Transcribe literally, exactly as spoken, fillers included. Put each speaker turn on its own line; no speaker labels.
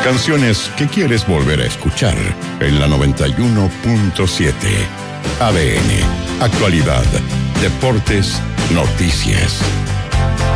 Canciones que quieres volver a escuchar en la noventa y uno punto siete. A D N, actualidad, deportes, noticias.